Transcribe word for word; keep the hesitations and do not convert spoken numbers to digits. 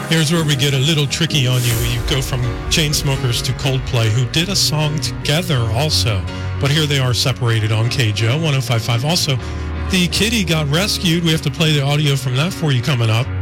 Here's where we get a little tricky on you. You go from Chainsmokers to Coldplay, who did a song together also. But here they are separated on K J O one oh five point five. Also, the kitty got rescued. We have to play the audio from that for you coming up.